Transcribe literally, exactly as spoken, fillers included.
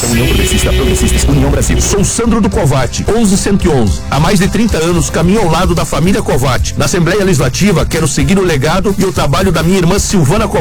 União Progressista, Progressistas, União Brasil. Sou Sandro do Covate, onze cento e onze. Há mais de trinta anos caminho ao lado da família Covate. Na Assembleia Legislativa, quero seguir o legado e o trabalho da minha irmã Silvana Covate.